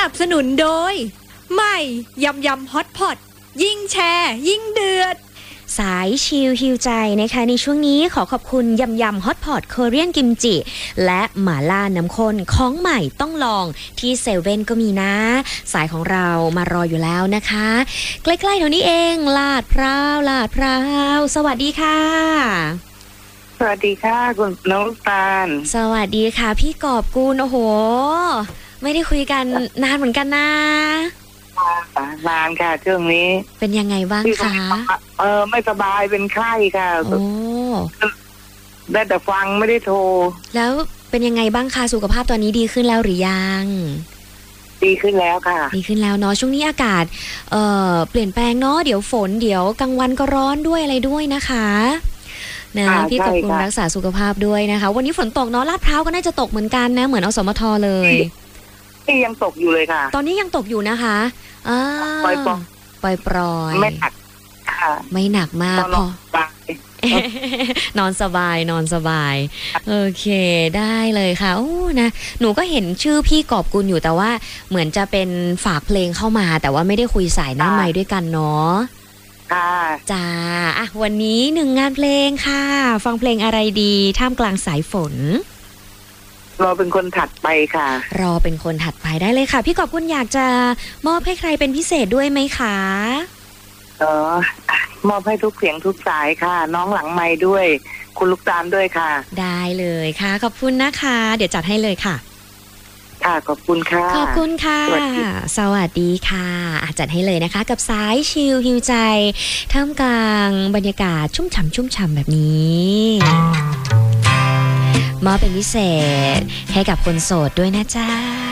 นับสนุนโดยใหม่ยำยำฮอตพอตยิ่งแชร์ยิ่งเดือดสายชิลฮิวใจนะคะในช่วงนี้ขอขอบคุณยำยำฮอตพอตโคเรียนกิมจิและหม่าล่าน้ำข้นของใหม่ต้องลองที่เซเว่นก็มีนะสายของเรามารออยู่แล้วนะคะใกล้ๆเท่านี้เองลาดพร้าวสวัสดีค่ะสวัสดีค่ะคุณน้องตาลสวัสดีค่ะพี่กอบกูลโอ้โหไม่ได้คุยกันนานเหมือนกันนะนานค่ะช่วงนี้เป็นยังไงบ้างคะไม่สบายเป็นไข้ค่ะโอ้ได้แต่ฟังไม่ได้โทรแล้วเป็นยังไงบ้างคะสุขภาพตอนนี้ดีขึ้นแล้วหรือยังดีขึ้นแล้วค่ะดีขึ้นแล้วเนาะช่วงนี้อากาศเปลี่ยนแปลงเนาะเดี๋ยวฝนเดี๋ยวกลางวันก็ร้อนด้วยอะไรด้วยนะคะนะพี่ขอบคุณรักษาสุขภาพด้วยนะคะวันนี้ฝนตกเนาะลาดพร้าวก็น่าจะตกเหมือนกันนะเหมือนอสมทเลยที่ยังตกอยู่เลยค่ะตอนนี้ยังตกอยู่นะคะปล่อยไม่หนักค่ะไม่หนักมากพอนอนสบายโอเคได้เลยค่ะโอ้นะหนูก็เห็นชื่อพี่กอบกุลอยู่แต่ว่าเหมือนจะเป็นฝากเพลงเข้ามาแต่ว่าไม่ได้คุยสายหน้าไมค์ด้วยกันเนาะค่ะจ้าอ่ะวันนี้1 งานเพลงค่ะฟังเพลงอะไรดีท่ามกลางสายฝนรอเป็นคนถัดไปค่ะรอเป็นคนถัดไปได้เลยค่ะพี่กอบกุลอยากจะมอบให้ใครเป็นพิเศษด้วยไหมคะมอบให้ทุกเสียงทุกสายค่ะน้องหลังไมค์ด้วยคุณลูกตาลด้วยค่ะได้เลยค่ะขอบคุณนะคะเดี๋ยวจัดให้เลยค่ะค่ะขอบคุณค่ะขอบคุณค่ะสวัสดีค่ะจัดให้เลยนะคะกับสายชิลฮิวใจท่ามกลางบรรยากาศชุ่มฉ่ำแบบนี้มอบเป็นพิเศษให้กับคนโสดด้วยนะจ๊ะ